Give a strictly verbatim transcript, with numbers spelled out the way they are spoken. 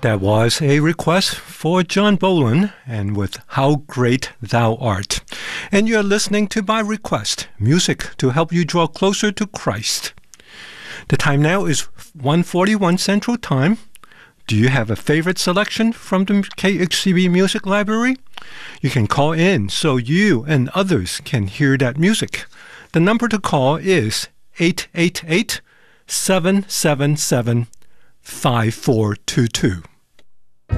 That was a request for John Boland and with How Great Thou Art. And you're listening to By Request, music to help you draw closer to Christ. The time now is one forty-one Central Time. Do you have a favorite selection from the K H C B Music Library? You can call in so you and others can hear that music. The number to call is eight eight eight, seven seven seven, five four two two.